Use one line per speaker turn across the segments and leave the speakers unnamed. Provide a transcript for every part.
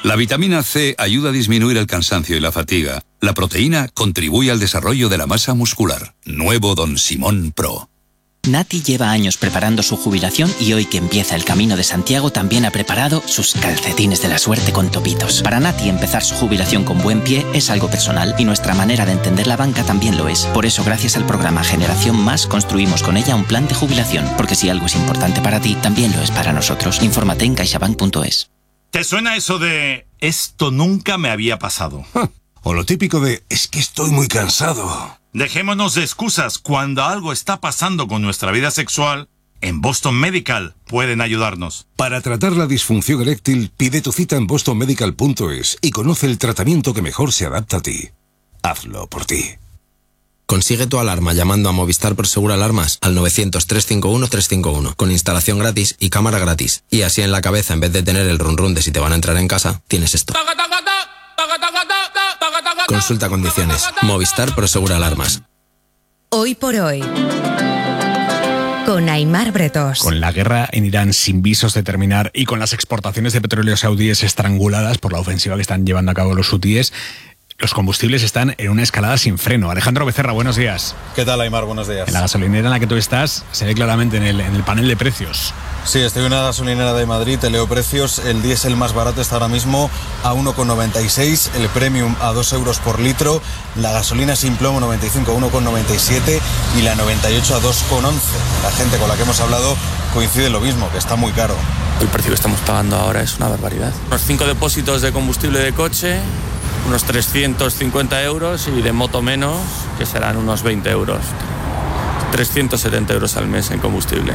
La vitamina C ayuda a disminuir el cansancio y la fatiga. La proteína contribuye al desarrollo de la masa muscular. Nuevo Don Simón Pro.
Nati lleva años preparando su jubilación y hoy que empieza el Camino de Santiago también ha preparado sus calcetines de la suerte con topitos. Para Nati empezar su jubilación con buen pie es algo personal y nuestra manera de entender la banca también lo es. Por eso gracias al programa Generación Más construimos con ella un plan de jubilación, porque si algo es importante para ti, también lo es para nosotros. Infórmate en caixabank.es.
¿Te suena eso de esto nunca me había pasado?
O lo típico de es que estoy muy cansado.
Dejémonos de excusas. Cuando algo está pasando con nuestra vida sexual, en Boston Medical pueden ayudarnos.
Para tratar la disfunción eréctil, pide tu cita en bostonmedical.es y conoce el tratamiento que mejor se adapta a ti. Hazlo por ti.
Consigue tu alarma llamando a Movistar Prosegur Alarmas al 900-351-351 con instalación gratis y cámara gratis. Y así en la cabeza, en vez de tener el run run de si te van a entrar en casa, tienes esto. Consulta condiciones. Movistar Prosegur Alarmas.
Hoy por hoy, con Aimar Bretos.
Con la guerra en Irán sin visos de terminar y con las exportaciones de petróleo saudíes estranguladas por la ofensiva que están llevando a cabo los hutíes, los combustibles están en una escalada sin freno. Alejandro Becerra, buenos días.
¿Qué tal, Aimar? Buenos días.
En la gasolinera en la que tú estás se ve claramente en el panel de precios.
Sí, estoy en una gasolinera de Madrid, te leo precios. El diésel más barato está ahora mismo a 1,96, el premium a 2 euros por litro, la gasolina sin plomo 95 a 1,97 y la 98 a 2,11. La gente con la que hemos hablado coincide en lo mismo, que está muy caro.
El precio que estamos pagando ahora es una barbaridad. Unos 5 depósitos de combustible de coche, unos 350 euros y de moto menos, que serán unos 20 euros. 370 euros al mes en combustible.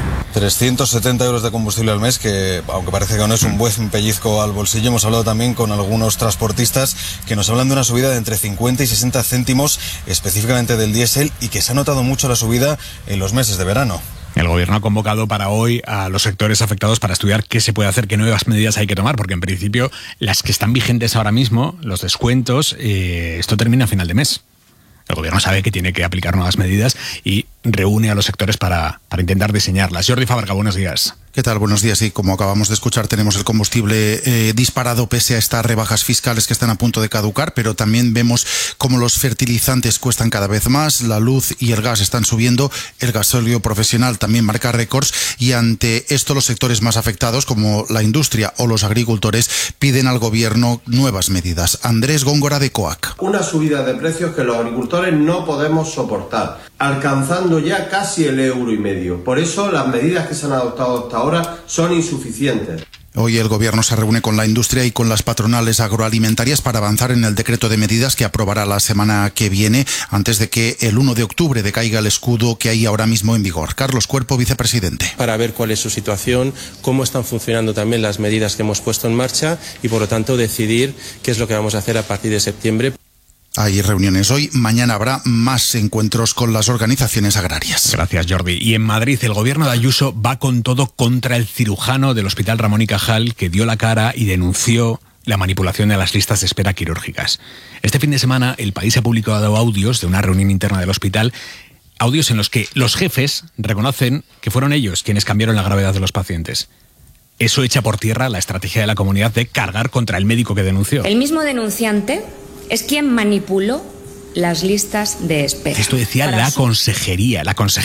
370 euros de combustible al mes, que aunque parece que no es un buen pellizco al bolsillo. Hemos hablado también con algunos transportistas que nos hablan de una subida de entre 50 y 60 céntimos específicamente del diésel y que se ha notado mucho la subida en los meses de verano.
El gobierno ha convocado para hoy a los sectores afectados para estudiar qué se puede hacer, qué nuevas medidas hay que tomar, porque en principio las que están vigentes ahora mismo, los descuentos, esto termina a final de mes. El gobierno sabe que tiene que aplicar nuevas medidas y reúne a los sectores para intentar diseñarlas. Jordi Fábrega, buenos días.
¿Qué tal? Buenos días. Y como acabamos de escuchar, tenemos el combustible disparado pese a estas rebajas fiscales que están a punto de caducar, pero también vemos cómo los fertilizantes cuestan cada vez más, la luz y el gas están subiendo, el gasóleo profesional también marca récords y ante esto los sectores más afectados, como la industria o los agricultores, piden al gobierno nuevas medidas. Andrés Góngora de COAC.
Una subida de precios que los agricultores no podemos soportar, alcanzando ya casi el €1,50. Por eso las medidas que se han adoptado hasta ahora son insuficientes.
Hoy el gobierno se reúne con la industria y con las patronales agroalimentarias para avanzar en el decreto de medidas que aprobará la semana que viene, antes de que el 1 de octubre decaiga el escudo que hay ahora mismo en vigor. Carlos Cuerpo, vicepresidente.
Para ver cuál es su situación, cómo están funcionando también las medidas que hemos puesto en marcha y, por lo tanto, decidir qué es lo que vamos a hacer a partir de septiembre.
Hay reuniones hoy, mañana habrá más encuentros con las organizaciones agrarias.
Gracias, Jordi. Y en Madrid el gobierno de Ayuso va con todo contra el cirujano del Hospital Ramón y Cajal que dio la cara y denunció la manipulación de las listas de espera quirúrgicas. Este fin de semana El País ha publicado audios de una reunión interna del hospital, audios en los que los jefes reconocen que fueron ellos quienes cambiaron la gravedad de los pacientes. Eso echa por tierra la estrategia de la comunidad de cargar contra el médico que denunció.
El mismo denunciante es quien manipuló las listas de espera.
Esto decía la consejera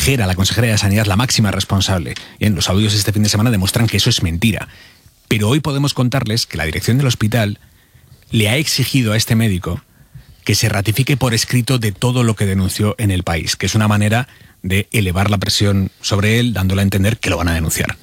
de Sanidad, la máxima responsable. Bien, los audios este fin de semana demuestran que eso es mentira. Pero hoy podemos contarles que la dirección del hospital le ha exigido a este médico que se ratifique por escrito de todo lo que denunció en El País, que es una manera de elevar la presión sobre él, dándole a entender que lo van a denunciar.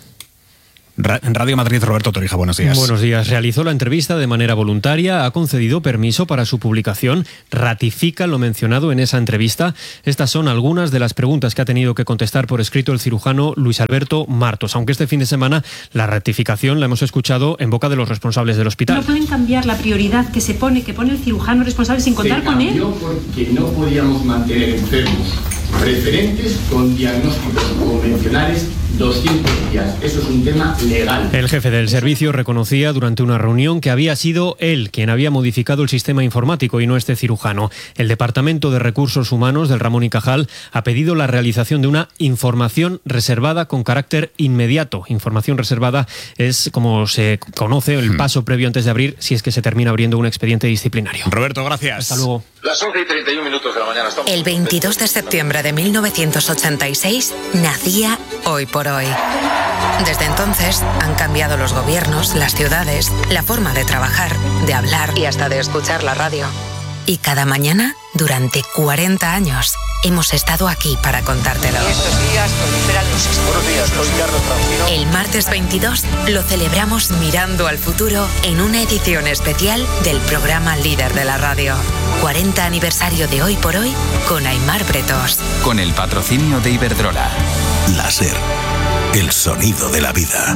En Radio Madrid, Roberto Torija, buenos días.
Buenos días. Realizó la entrevista de manera voluntaria, ha concedido permiso para su publicación, ratifica lo mencionado en esa entrevista. Estas son algunas de las preguntas que ha tenido que contestar por escrito el cirujano Luis Alberto Martos, aunque este fin de semana la ratificación la hemos escuchado en boca de los responsables del hospital.
No pueden cambiar la prioridad que pone el cirujano responsable sin contar con él.
Porque no podíamos mantener enfermos preferentes con diagnósticos convencionales 200 días. Eso es un tema legal.
El jefe del servicio reconocía durante una reunión que había sido él quien había modificado el sistema informático y no este cirujano. El Departamento de Recursos Humanos del Ramón y Cajal ha pedido la realización de una información reservada con carácter inmediato. Información reservada es, como se conoce, el paso previo antes de abrir, si es que se termina abriendo un expediente disciplinario.
Roberto, gracias.
Hasta luego.
Las 11:31 de la mañana.
El 22 de septiembre de 1986 nacía Hoy por Hoy. Desde entonces han cambiado los gobiernos, las ciudades, la forma de trabajar, de hablar y hasta de escuchar la radio. Y cada mañana, durante 40 años, hemos estado aquí para contártelo.
Estos días proliferan los esporos.
Buenos días, soy Carlos Francino.
El martes 22 lo celebramos mirando al futuro en una edición especial del programa líder de la radio. 40 aniversario de Hoy por Hoy con Aimar Bretos.
Con el patrocinio de Iberdrola.
La SER, el sonido de la vida.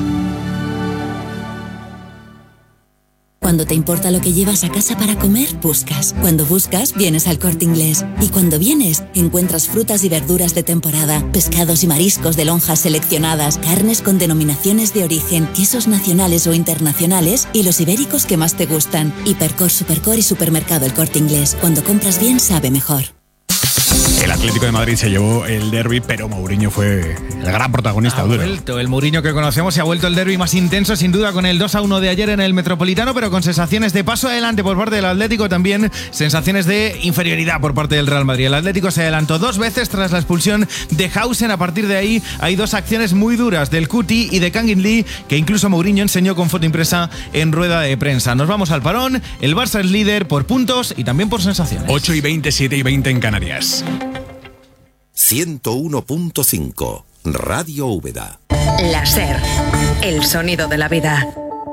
Cuando te importa lo que llevas a casa para comer, buscas. Cuando buscas, vienes al Corte Inglés. Y cuando vienes, encuentras frutas y verduras de temporada, pescados y mariscos de lonjas seleccionadas, carnes con denominaciones de origen, quesos nacionales o internacionales y los ibéricos que más te gustan. Hipercor, Supercor y Supermercado El Corte Inglés. Cuando compras bien, sabe mejor.
El Atlético de Madrid se llevó el derbi, pero Mourinho fue el gran protagonista.
Ha vuelto el Mourinho que conocemos, se ha vuelto el derbi más intenso, sin duda, con el 2-1 de ayer en el Metropolitano, pero con sensaciones de paso adelante por parte del Atlético, también sensaciones de inferioridad por parte del Real Madrid. El Atlético se adelantó 2 veces tras la expulsión de Hausen. A partir de ahí hay 2 acciones muy duras del Cuti y de Kangin Lee, que incluso Mourinho enseñó con foto impresa en rueda de prensa. Nos vamos al parón. El Barça es líder por puntos y también por sensaciones.
8:20, 7:20 en Canarias.
101.5 Radio Úbeda.
La SER, el sonido de la vida.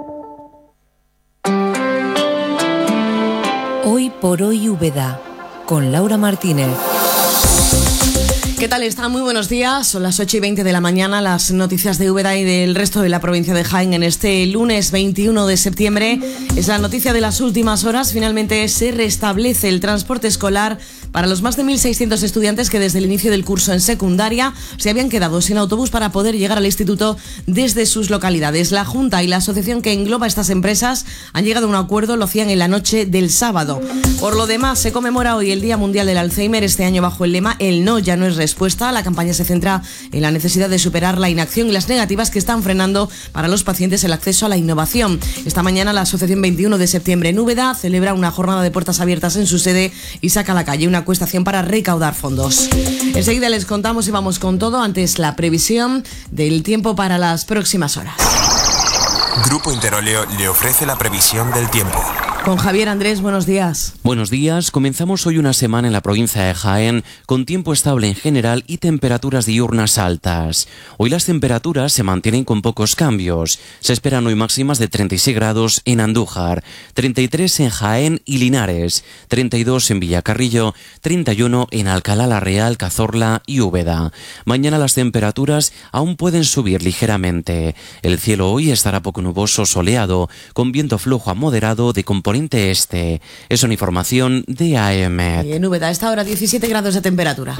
Hoy por Hoy Úbeda, con Laura Martínez.
¿Qué tal están? Muy buenos días. Son las 8:20 de la mañana. Las noticias de Úbeda y del resto de la provincia de Jaén en este lunes 21 de septiembre. Es la noticia de las últimas horas. Finalmente se restablece el transporte escolar para los más de 1.600 estudiantes que desde el inicio del curso en secundaria se habían quedado sin autobús para poder llegar al instituto desde sus localidades. La Junta y la asociación que engloba estas empresas han llegado a un acuerdo, lo hacían en la noche del sábado. Por lo demás, se conmemora hoy el Día Mundial del Alzheimer, este año bajo el lema El no ya no es respuesta. La campaña se centra en la necesidad de superar la inacción y las negativas que están frenando para los pacientes el acceso a la innovación. Esta mañana la Asociación 21 de septiembre en Úbeda celebra una jornada de puertas abiertas en su sede y saca a la calle una acuestación para recaudar fondos. Enseguida les contamos y vamos con todo. Antes, la previsión del tiempo para las próximas horas.
Grupo Interóleo le ofrece la previsión del tiempo.
Con Javier Andrés, buenos días.
Buenos días. Comenzamos hoy una semana en la provincia de Jaén con tiempo estable en general y temperaturas diurnas altas. Hoy las temperaturas se mantienen con pocos cambios. Se esperan hoy máximas de 36 grados en Andújar, 33 en Jaén y Linares, 32 en Villacarrillo, 31 en Alcalá la Real, Cazorla y Úbeda. Mañana las temperaturas aún pueden subir ligeramente. El cielo hoy estará poco nuboso, soleado, con viento flojo a moderado de componente este. Es una información de AEMET.
Y en Úbeda, a esta hora 17 grados de temperatura.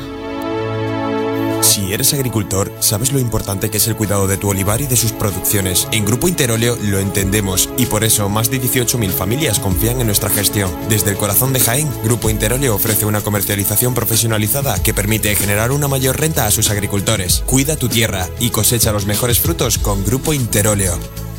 Si eres agricultor, sabes lo importante que es el cuidado de tu olivar y de sus producciones. En Grupo Interóleo lo entendemos y por eso más de 18.000 familias confían en nuestra gestión. Desde el corazón de Jaén, Grupo Interóleo ofrece una comercialización profesionalizada que permite generar una mayor renta a sus agricultores. Cuida tu tierra y cosecha los mejores frutos con Grupo Interóleo.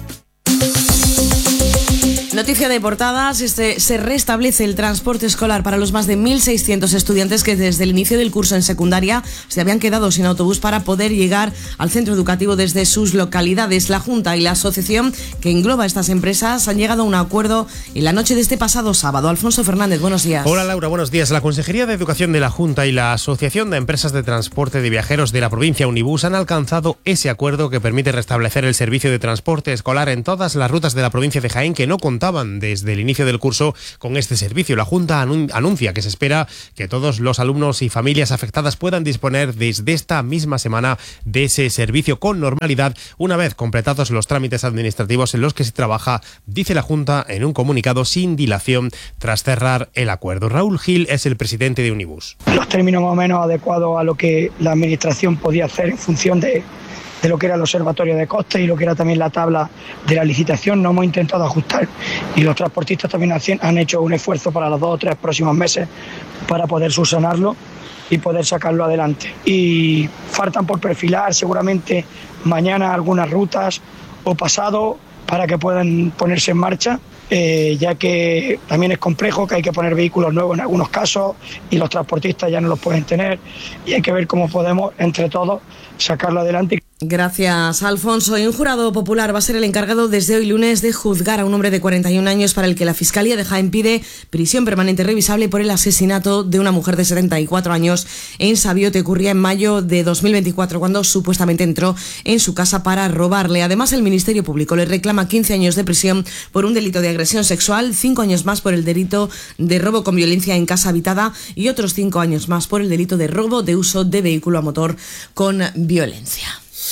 Noticia de portadas, se restablece el transporte escolar para los más de 1.600 estudiantes que desde el inicio del curso en secundaria se habían quedado sin autobús para poder llegar al centro educativo desde sus localidades. La Junta y la asociación que engloba estas empresas han llegado a un acuerdo en la noche de este pasado sábado. Alfonso Fernández, buenos días.
Hola Laura, buenos días. La Consejería de Educación de la Junta y la Asociación de Empresas de Transporte de Viajeros de la provincia Unibus han alcanzado ese acuerdo que permite restablecer el servicio de transporte escolar en todas las rutas de la provincia de Jaén que no contaban contaban desde el inicio del curso con este servicio. La Junta anuncia que se espera que todos los alumnos y familias afectadas puedan disponer desde esta misma semana de ese servicio con normalidad, una vez completados los trámites administrativos en los que se trabaja, dice la Junta en un comunicado, sin dilación tras cerrar el acuerdo. Raúl Gil es el presidente de Unibus.
Los términos más o menos adecuados a lo que la administración podía hacer en función de lo que era el observatorio de costes y lo que era también la tabla de la licitación, nos hemos intentado ajustar, y los transportistas también han hecho un esfuerzo para los 2 o 3 próximos meses para poder subsanarlo y poder sacarlo adelante. Y faltan por perfilar seguramente mañana algunas rutas o pasado para que puedan ponerse en marcha, ya que también es complejo, que hay que poner vehículos nuevos en algunos casos y los transportistas ya no los pueden tener, y hay que ver cómo podemos entre todos sacarlo adelante.
Gracias, Alfonso. Y un jurado popular va a ser el encargado desde hoy lunes de juzgar a un hombre de 41 años para el que la Fiscalía de Jaén pide prisión permanente revisable por el asesinato de una mujer de 74 años en Sabiote. Ocurría en mayo de 2024, cuando supuestamente entró en su casa para robarle. Además, el Ministerio Público le reclama 15 años de prisión por un delito de agresión sexual, 5 años más por el delito de robo con violencia en casa habitada y otros 5 años más por el delito de robo de uso de vehículo a motor con violencia.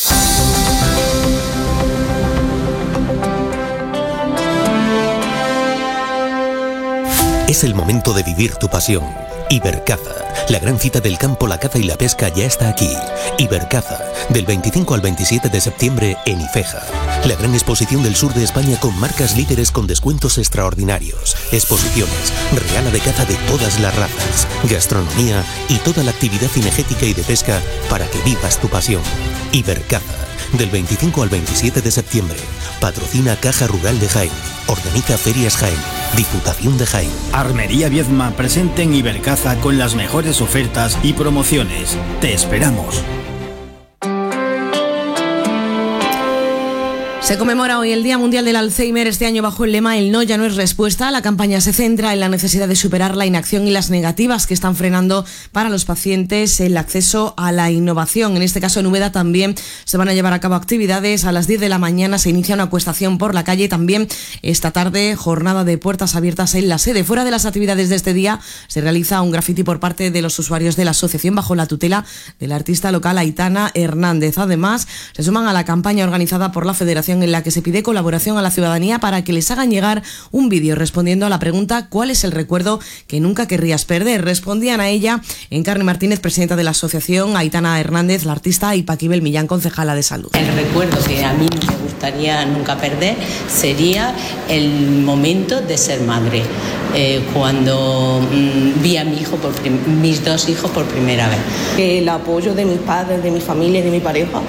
Es el momento de vivir tu pasión. Ibercaza, la gran cita del campo, la caza y la pesca ya está aquí. Ibercaza, del 25 al 27 de septiembre en Ifeja. La gran exposición del sur de España con marcas líderes con descuentos extraordinarios. Exposiciones, regala de caza de todas las razas, gastronomía y toda la actividad cinegética y de pesca para que vivas tu pasión. Ibercaza, del 25 al 27 de septiembre. Patrocina Caja Rural de Jaén. Organiza Ferias Jaén. Diputación de Jaén.
Armería Viedma presente en Ibercaza con las mejores ofertas y promociones. Te esperamos.
Se conmemora hoy el Día Mundial del Alzheimer, este año bajo el lema El no ya no es respuesta. La campaña se centra en la necesidad de superar la inacción y las negativas que están frenando para los pacientes el acceso a la innovación. En este caso, en Úbeda también se van a llevar a cabo actividades. A las 10 de la mañana se inicia una acuestación por la calle. También esta tarde, jornada de puertas abiertas en la sede. Fuera de las actividades de este día, se realiza un graffiti por parte de los usuarios de la asociación bajo la tutela del artista local Aitana Hernández. Además, se suman a la campaña organizada por la Federación, en la que se pide colaboración a la ciudadanía para que les hagan llegar un vídeo respondiendo a la pregunta ¿cuál es el recuerdo que nunca querrías perder? Respondían a ella Encarni Martínez, presidenta de la asociación, Aitana Hernández, la artista, y Paquibel Millán, concejala de salud.
El recuerdo que a mí no me gustaría nunca perder sería el momento de ser madre, cuando vi a mis 2 hijos por primera vez.
El apoyo de mis padres, de mi familia y de mi pareja,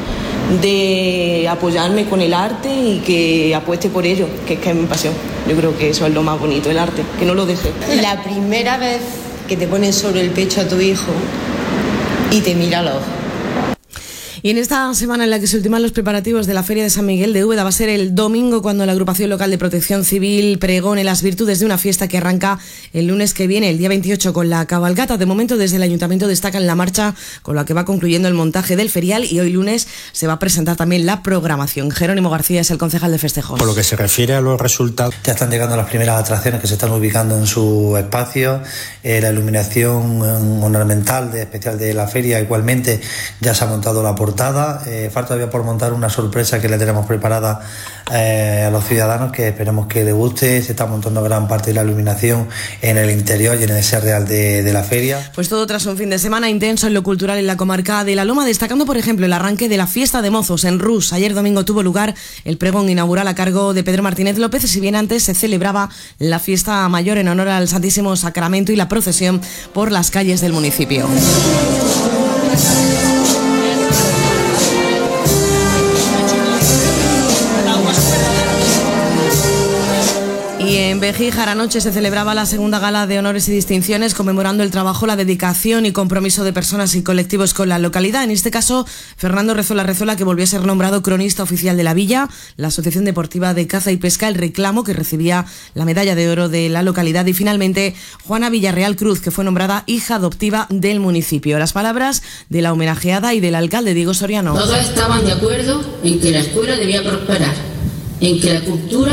de apoyarme con el arte y que apueste por ello, que es mi pasión. Yo creo que eso es lo más bonito, el arte, que no lo deje.
La primera vez que te pones sobre el pecho a tu hijo y te mira a los ojos.
Y en esta semana en la que se ultiman los preparativos de la Feria de San Miguel de Úbeda, va a ser el domingo cuando la Agrupación Local de Protección Civil pregone las virtudes de una fiesta que arranca el lunes que viene, el día 28, con la cabalgata. De momento, desde el Ayuntamiento destacan la marcha con la que va concluyendo el montaje del ferial, y hoy lunes se va a presentar también la programación. Jerónimo García es el concejal de festejos.
Por lo que se refiere a los resultados, ya están llegando las primeras atracciones que se están ubicando en su espacio. La iluminación ornamental especial de la feria, igualmente ya se ha montado la portada. Falta todavía por montar una sorpresa que le tenemos preparada a los ciudadanos, que esperemos que les guste. Se está montando gran parte de la iluminación en el interior y en ese real de la feria.
Pues todo tras un fin de semana intenso en lo cultural en la comarca de La Loma, destacando por ejemplo el arranque de la fiesta de mozos en Rus. Ayer domingo tuvo lugar el pregón inaugural a cargo de Pedro Martínez López, y si bien antes se celebraba la fiesta mayor en honor al Santísimo Sacramento y la procesión por las calles del municipio. Y en Bejíjar anoche se celebraba la segunda gala de honores y distinciones, conmemorando el trabajo, la dedicación y compromiso de personas y colectivos con la localidad. En este caso, Fernando Rezola, que volvió a ser nombrado cronista oficial de la villa, la Asociación Deportiva de Caza y Pesca, el Reclamo, que recibía la medalla de oro de la localidad, y finalmente Juana Villarreal Cruz, que fue nombrada hija adoptiva del municipio. Las palabras de la homenajeada y del alcalde Diego Soriano.
Todos estaban de acuerdo en que la escuela debía prosperar, en que la cultura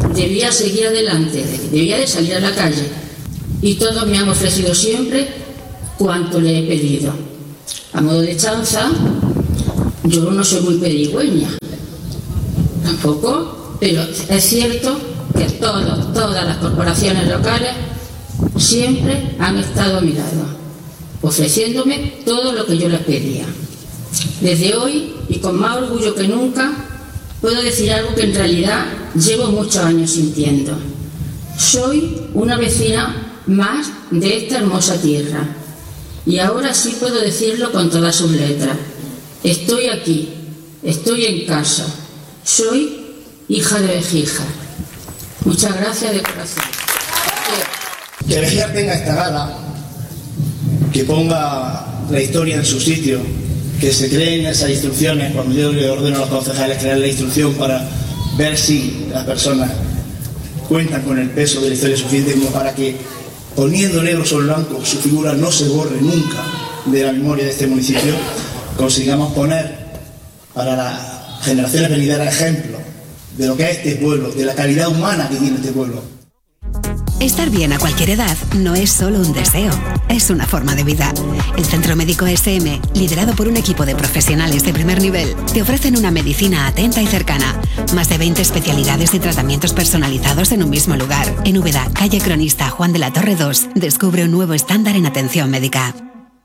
debía seguir adelante, debía de salir a la calle. Y todos me han ofrecido siempre cuanto le he pedido. A modo de chanza, yo no soy muy pedigüeña, tampoco, pero es cierto que todas las corporaciones locales siempre han estado a mi lado, ofreciéndome todo lo que yo les pedía. Desde hoy, y con más orgullo que nunca, puedo decir algo que en realidad llevo muchos años sintiendo. Soy una vecina más de esta hermosa tierra. Y ahora sí puedo decirlo con todas sus letras. Estoy aquí, estoy en casa. Soy hija de Béjar. Muchas gracias de corazón.
Que Béjar tenga esta gala, que ponga la historia en su sitio, que se creen esas instrucciones. Cuando yo le ordeno a los concejales crear la instrucción para ver si las personas cuentan con el peso de la historia suficiente como para que, poniendo negro sobre blanco, su figura no se borre nunca de la memoria de este municipio, consigamos poner para las generaciones venideras ejemplo de lo que es este pueblo, de la calidad humana que tiene este pueblo.
Estar bien a cualquier edad no es solo un deseo, es una forma de vida. El Centro Médico SM, liderado por un equipo de profesionales de primer nivel, te ofrecen una medicina atenta y cercana. Más de 20 especialidades y tratamientos personalizados en un mismo lugar. En Úbeda, calle Cronista Juan de la Torre 2, descubre un nuevo estándar en atención médica.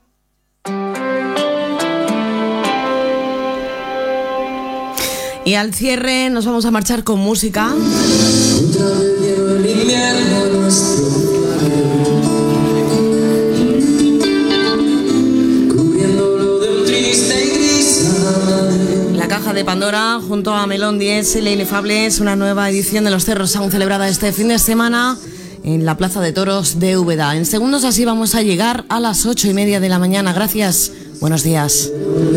Y al cierre nos vamos a marchar con música. La Caja de Pandora junto a Melón 10 y La Inefable es una nueva edición de Los Cerros Sound celebrada este fin de semana en la Plaza de Toros de Úbeda. En segundos así vamos a llegar a las 8:30 de la mañana. Gracias, buenos días.